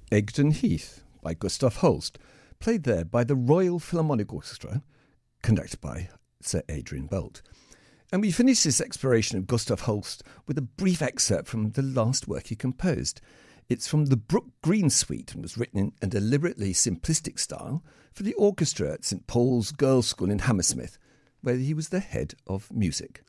Egdon Heath by Gustav Holst, played there by the Royal Philharmonic Orchestra, conducted by Sir Adrian Boult. And we finish this exploration of Gustav Holst with a brief excerpt from the last work he composed. It's from the Brook Green Suite and was written in a deliberately simplistic style for the orchestra at St Paul's Girls' School in Hammersmith, where he was the head of music.